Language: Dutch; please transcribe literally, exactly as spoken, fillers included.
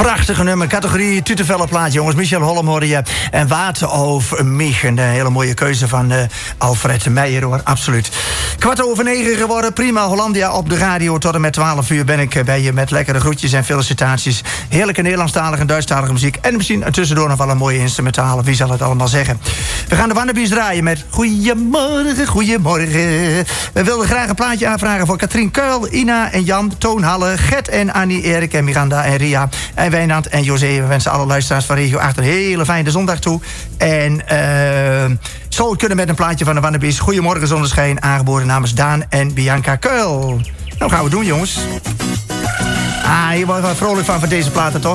Prachtige nummer, categorie Tutevellenplaat, jongens. Michel Holm hoorde je. En Water over Mich. Een hele mooie keuze van uh, Alfred Meijer, hoor. Absoluut. Kwart over negen geworden. Prima Hollandia op de radio. Tot en met twaalf uur ben ik bij je met lekkere groetjes en felicitaties. Heerlijke Nederlandstalige en Duitsstalige muziek. En misschien tussendoor nog wel een mooie instrumentale. Wie zal het allemaal zeggen? We gaan de Wannabies draaien met Goeiemorgen, goeiemorgen. We wilden graag een plaatje aanvragen voor Katrien Kuil, Ina en Jan, Toon Halle, Gert en Annie, Erik en Miranda en Ria en Wijnand en José. We wensen alle luisteraars van Regio acht een hele fijne zondag toe. En uh, zou het kunnen met een plaatje van de Wannabies. Goeiemorgen zonneschijn, aangeboren namens Daan en Bianca Kuil. Nou gaan we doen, jongens. Ah, hier wordt wel vrolijk van van deze platen, toch?